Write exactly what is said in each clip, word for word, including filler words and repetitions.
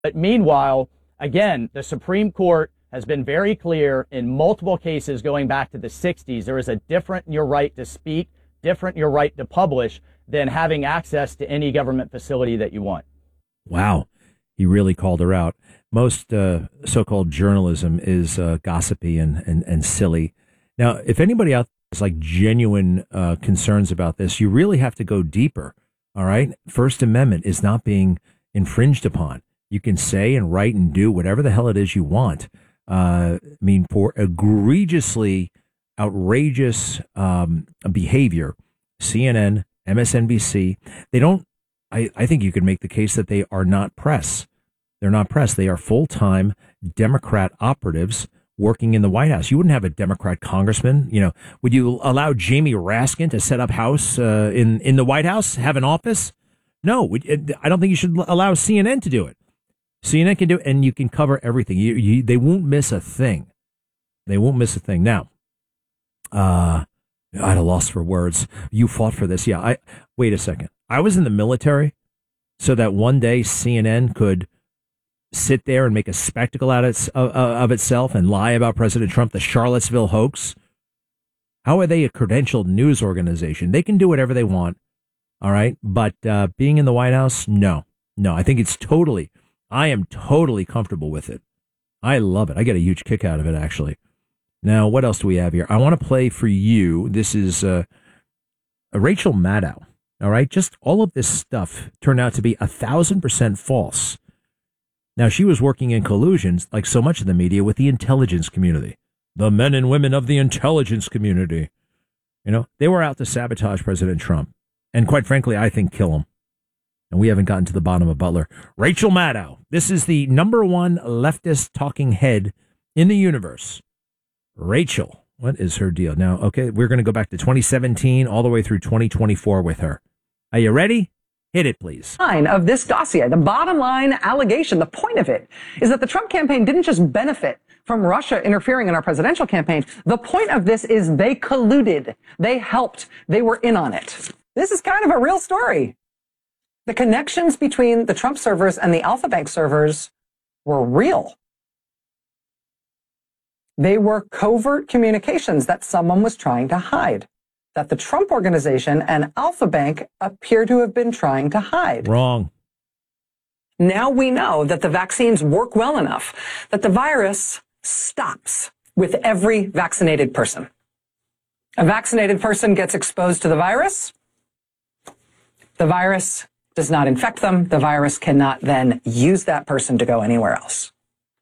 But meanwhile, again, the Supreme Court has been very clear in multiple cases going back to the sixties. There is a different in your right to speak, different in your right to publish than having access to any government facility that you want. Wow. He really called her out. Most uh, so-called journalism is uh, gossipy and, and, and silly. Now, if anybody out there has like genuine uh, concerns about this, you really have to go deeper. All right. First Amendment is not being infringed upon. You can say and write and do whatever the hell it is you want. Uh, I mean, for egregiously outrageous um, behavior, C N N, M S N B C, they don't, I, I think you could make the case that they are not press. They're not press. They are full-time Democrat operatives working in the White House. You wouldn't have a Democrat congressman. You know, would you allow Jamie Raskin to set up house uh, in, in the White House, have an office? No, I don't think you should allow C N N to do it. C N N can do it, and you can cover everything. You, you, they won't miss a thing. They won't miss a thing. Now, uh, I had a loss for words. You fought for this. Yeah. I wait a second. I was in the military so that one day C N N could sit there and make a spectacle out of, of, of itself and lie about President Trump, the Charlottesville hoax. How are they a credentialed news organization? They can do whatever they want. All right. But uh, being in the White House, no, no, I think it's totally, I am totally comfortable with it. I love it. I get a huge kick out of it, actually. Now, what else do we have here? I want to play for you. This is uh, Rachel Maddow. All right. Just all of this stuff turned out to be a thousand percent false. Now, she was working in collusions, like so much of the media, with the intelligence community, the men and women of the intelligence community. You know, they were out to sabotage President Trump. And quite frankly, I think kill him. And we haven't gotten to the bottom of Butler. Rachel Maddow. This is the number one leftist talking head in the universe. Rachel, what is her deal? Now, okay, we're going to go back to twenty seventeen all the way through twenty twenty-four with her. Are you ready? Hit it, please. Of this dossier, the bottom line allegation, the point of it is that the Trump campaign didn't just benefit from Russia interfering in our presidential campaign. The point of this is they colluded. They helped. They were in on it. This is kind of a real story. The connections between the Trump servers and the Alfa Bank servers were real. They were covert communications that someone was trying to hide, that the Trump organization and Alfa Bank appear to have been trying to hide. Wrong. Now we know that the vaccines work well enough that the virus stops with every vaccinated person. A vaccinated person gets exposed to the virus. The virus does not infect them. The virus cannot then use that person to go anywhere else.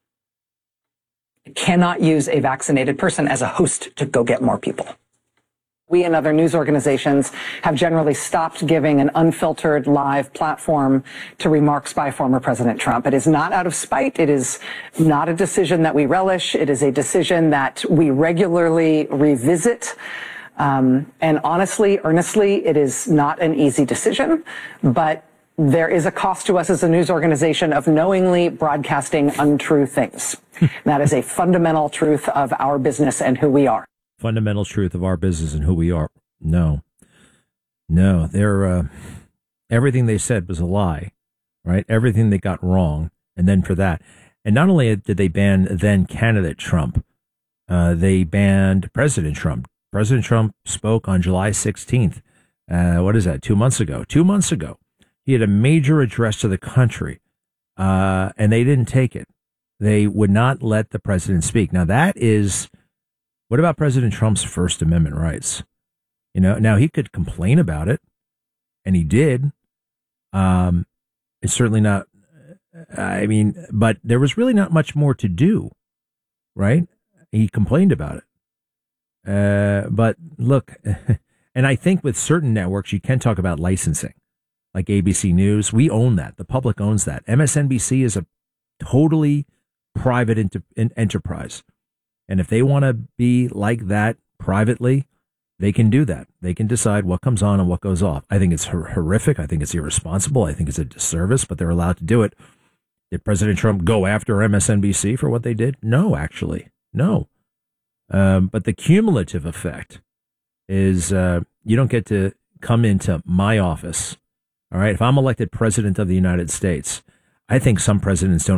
It cannot use a vaccinated person as a host to go get more people. We and other news organizations have generally stopped giving an unfiltered live platform to remarks by former President Trump. It is not out of spite. It is not a decision that we relish. It is a decision that we regularly revisit. Um, and honestly, earnestly, it is not an easy decision, but there is a cost to us as a news organization of knowingly broadcasting untrue things. That is a fundamental truth of our business and who we are. Fundamental truth of our business and who we are. No, no, they're, uh, everything they said was a lie, right? Everything they got wrong. And then for that, and not only did they ban then candidate Trump, uh, they banned President Trump. President Trump spoke on July sixteenth. Uh, what is that? Two months ago, two months ago, he had a major address to the country, uh, and they didn't take it. They would not let the president speak. Now that is, what about President Trump's First Amendment rights? You know, now he could complain about it, and he did. Um, it's certainly not, I mean, but there was really not much more to do, right? He complained about it. Uh, but look, and I think with certain networks, you can talk about licensing, like A B C News. We own that. The public owns that. M S N B C is a totally private inter- enterprise. And if they want to be like that privately, they can do that. They can decide what comes on and what goes off. I think it's hor- horrific. I think it's irresponsible. I think it's a disservice, but they're allowed to do it. Did President Trump go after M S N B C for what they did? No, actually. No. Um, but the cumulative effect is uh, you don't get to come into my office. All right. If I'm elected president of the United States, I think some presidents don't